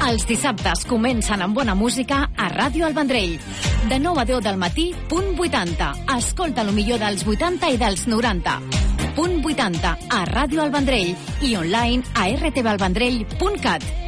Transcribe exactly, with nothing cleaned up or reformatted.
Els dissabtes comencen amb bona música a Ràdio El Vendrell. De nou a deu del matí, punt vuitanta. Escolta el millor dels vuitanta i dels noranta. Punt vuitanta a Ràdio El Vendrell i online a r t v el vendrell punt cat.